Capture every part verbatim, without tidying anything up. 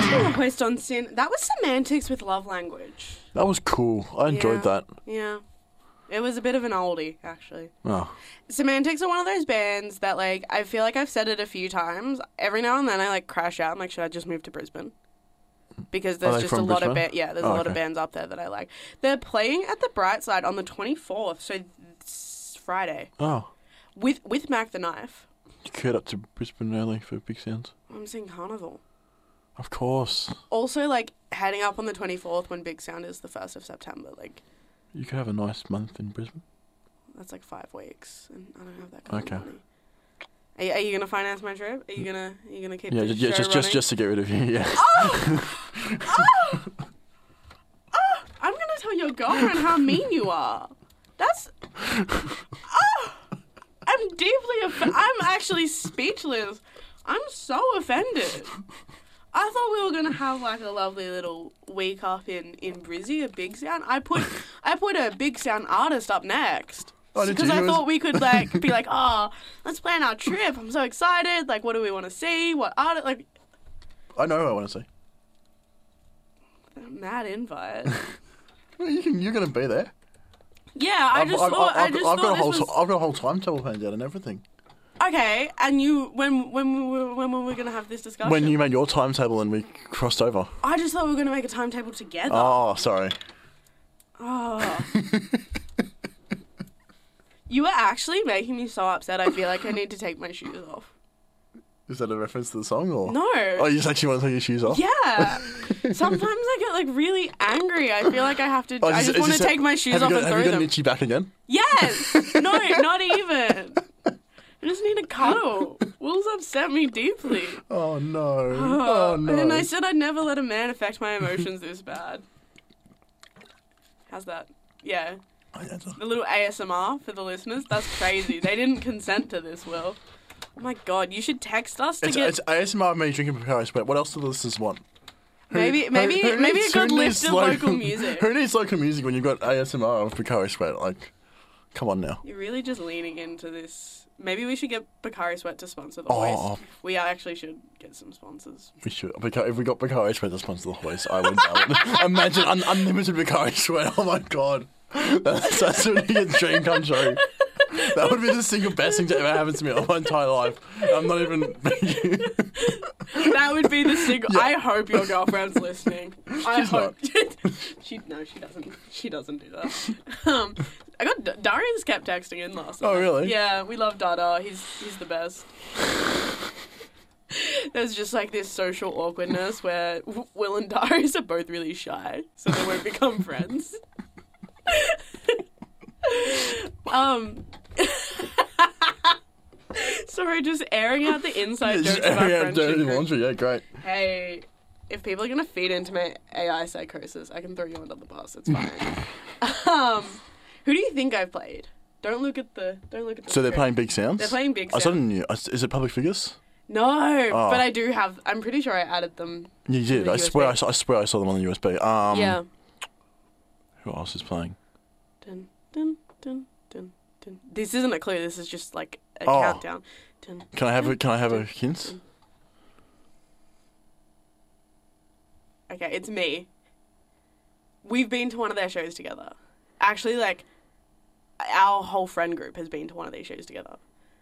Speaking of Hoist on Sin, that was Semantics with Love Language. That was cool. I enjoyed Yeah. that. Yeah. It was a bit of an oldie, actually. Oh. Semantics are one of those bands that, like, I feel like I've said it a few times. Every now and then I, like, crash out. I'm like, should I just move to Brisbane? Because there's they just a from lot of Brisbane? ba- yeah, there's Oh, a lot of okay. bands up there that I like. They're playing at the Brightside on the twenty-fourth, so it's Friday, Oh. with with Mac the Knife. You could up to Brisbane early for Big Sounds. I'm seeing Carnival. Of course. Also, like, heading up on the twenty-fourth when Big Sound is the first of September. Like, You could have a nice month in Brisbane. that's like five weeks, and I don't have that kind Okay. of money. Are you, are you gonna finance my trip? Are you gonna are you gonna keep Yeah, the ju- yeah show just, just running? just to get rid of you, yeah. Oh! Oh! Oh! I'm gonna tell your girlfriend how mean you are. That's. Oh! I'm deeply offended. I'm actually speechless. I'm so offended. I thought we were gonna have like a lovely little week up in in Brizzy, a Big Sound. I put I put a Big Sound artist up next. Oh, did Because you? I Who was- thought we could like be like, oh, let's plan our trip. I'm so excited. Like, what do we want to see? What art? Like, I know who I want to see. mad invite. Well, you can, you're going to be there. Yeah, I I've, just I've, thought. I I've, just I've got a thought whole, this was I've got a whole timetable planned out and everything. okay. And you, when when we were, when were we gonna have this discussion? When you made your timetable and we crossed over. I just thought we were gonna make a timetable together. Oh, sorry. Oh. You were actually making me so upset. I feel like I need to take my shoes off. Is that a reference to the song or? No. Oh, you just actually want to take your shoes off? Yeah. Sometimes I get like really angry. I feel like I have to. Oh, I is just this- want is to this a- take my shoes have off you and got, throw Have you got them. an itchy back again? Yes. No, not even. I just need a cuddle. Will's upset me deeply. Oh, no. Oh, no. And I said I'd never let a man affect my emotions this bad. How's that? Yeah. The little A S M R for the listeners. That's crazy. They didn't consent to this, Will. Oh my god, you should text us to It's, get it's A S M R of me drinking Pocari Sweat. What else do the listeners want? Who- maybe who- maybe who maybe needs- a who good needs lift of lo- local music. Who needs local music when you've got A S M R of Pocari Sweat? Like, come on now. You're really just leaning into this. Maybe we should get Pocari Sweat to sponsor the Oh. Hoist. We actually should get some sponsors. We should. Beca- If we got Pocari Sweat to sponsor the Hoist, I would. I would. Imagine un- unlimited Pocari Sweat. Oh my god. That's, that's a really good dream come true. That would be the single best thing to ever happen to me in my entire life. I'm not even. That would be the single. I hope your girlfriend's listening. I She's hope she. No, she doesn't. She doesn't do that. Um, I got D- Darius kept texting in last night. Oh, really? Yeah, we love Dada. He's he's the best. There's just like this social awkwardness where w- Will and Darius are both really shy, so they won't become friends. um. Sorry, just airing out the inside Just jokes of our airing out friendship. dirty group. laundry. Yeah, great. Hey, if people are gonna feed into my A I psychosis, I can throw you under the bus. It's fine. um, who do you think I've played? Don't look at the. Don't look at the. So they're script. playing Big Sounds? They're playing Big I Sounds. suddenly knew. Is it public figures? No, Oh. but I do have. I'm pretty sure I added them. You did. The I swear. I, U S B. saw- I swear I saw them on the U S B. Um, yeah. Who else is playing? Dun, dun, dun, dun, dun. This isn't a clue. This is just like a Oh. countdown. Dun, Can I have a? Can I have a dun, hint? dun. Okay, it's me. We've been to one of their shows together. Actually, like, our whole friend group has been to one of these shows together.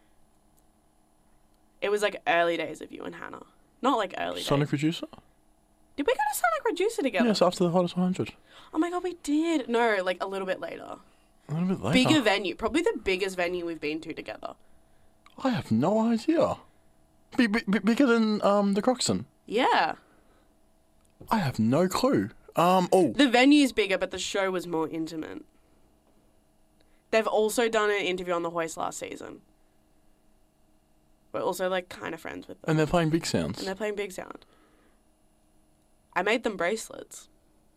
It was like early days of you and Hannah. Not like early Sonic days. Producer? Did we go to Sonic Reducer together? Yes, after the Hottest one hundred. Oh my god, we did. No, like a little bit later. A little bit later. Bigger venue. Probably the biggest venue we've been to together. I have no idea. Be, be, be- bigger than um the Croxton. Yeah. I have no clue. Um. Oh. The venue's bigger, but the show was more intimate. They've also done an interview on the Hoist last season. We're also, like, kind of friends with them. And they're playing Big Sounds. And they're playing Big Sound. I made them bracelets.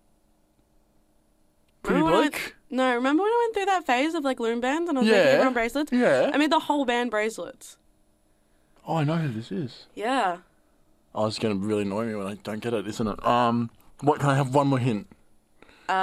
Pretty Remember when I Blake? went- no, remember when I went through that phase of, like, loom bands and I was making Yeah. everyone bracelets? Yeah. I made the whole band bracelets. Oh, I know who this is. Yeah. Oh, it's going to really annoy me when I don't get it, isn't it? Um. What, can I have one more hint? Uh,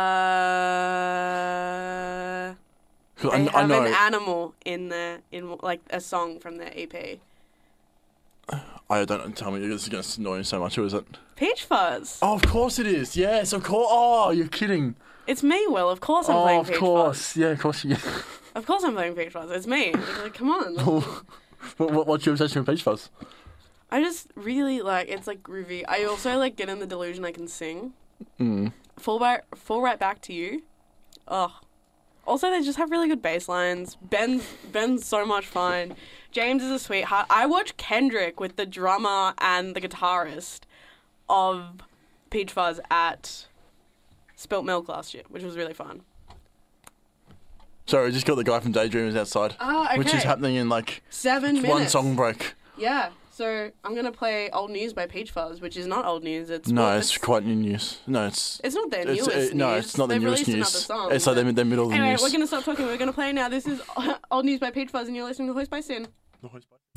'Cause they I, I have know. an animal in there, in, like, a song from their E P. I don't tell me this is going to annoy you so much. Who is it? Peach Fuzz. Oh, of course it is. Yes, of course. Oh, you're kidding. It's me, Will. Of course I'm oh, playing of Peach course. Fuzz. Yeah, of course you. Of course I'm playing Peach Fuzz. It's me. Like, come on. what, what, what's your obsession with Peach Fuzz? I just really like, it's like groovy. I also like get in the delusion I can sing. Mm. Fall, by, fall Right Back to You. Ugh. Also, they just have really good bass lines. Ben's, Ben's so much fun. James is a sweetheart. I watched Kendrick with the drummer and the guitarist of Peach Fuzz at Spilt Milk last year, which was really fun. Sorry, we just got the guy from Daydreamers outside. Ah, okay. Which is happening in like Seven minutes. one song break. Yeah. So I'm going to play Old News by Peach Fuzz, which is not old news. It's No, well, it's, it's quite new news. No, it's... It's not their it's, newest uh, news. No, it's not the They've newest released news. another song. It's like they're, they're middle of the Anyway, news. we're going to stop talking. We're going to play now. This is Old News by Peach Fuzz, and you're listening to Hoist by Sin. The Hoist by-